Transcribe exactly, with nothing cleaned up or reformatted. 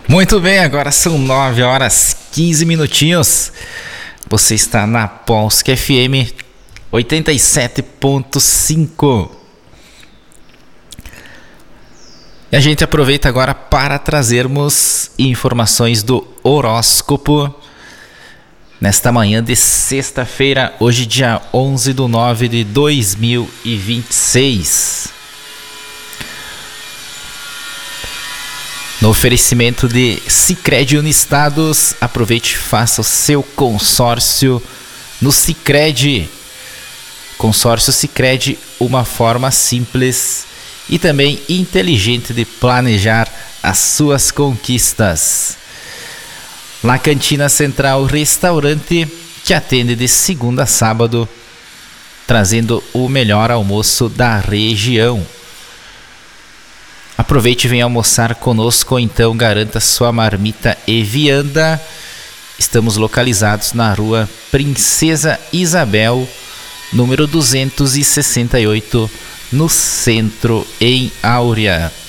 Muito bem, agora são nove horas quinze minutinhos. Você está na Polsk F M oitenta e sete ponto cinco. E a gente aproveita agora para trazermos informações do horóscopo nesta manhã de sexta-feira, hoje dia onze de nove de dois mil e vinte e seis. No oferecimento de Sicredi Unistados, aproveite e faça o seu consórcio no Sicredi. Consórcio Sicredi, uma forma simples e também inteligente de planejar as suas conquistas. Na Cantina Central Restaurante, que atende de segunda a sábado, trazendo o melhor almoço da região. Aproveite e venha almoçar conosco, ou então garanta sua marmita e vianda. Estamos localizados na rua Princesa Isabel, número duzentos e sessenta e oito, no centro, em Áurea.